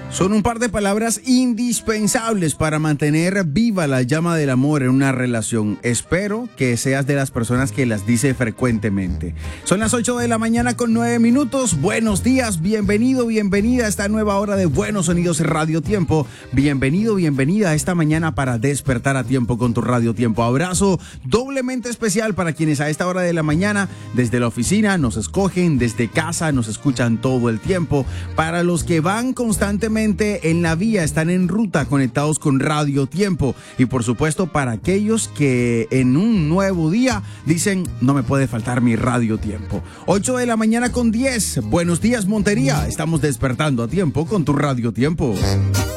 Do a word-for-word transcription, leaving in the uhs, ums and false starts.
Son un par de palabras indispensables para mantener viva la llama del amor en una relación. Espero que seas de las personas que las dice frecuentemente. Son las ocho de la mañana con nueve minutos. Buenos días, bienvenido, bienvenida a esta nueva hora de Buenos Sonidos Radio Tiempo. Bienvenido, bienvenida a esta mañana para despertar a tiempo con tu Radio Tiempo. Abrazo doblemente especial para quienes a esta hora de la mañana desde la oficina nos escogen, desde casa nos escuchan todo el tiempo. Para los que van constantemente en la vía, están en ruta conectados con Radio Tiempo, y por supuesto para aquellos que en un nuevo día dicen no me puede faltar mi Radio Tiempo. ocho de la mañana con diez. Buenos días, Montería. Estamos despertando a tiempo con tu Radio Tiempo.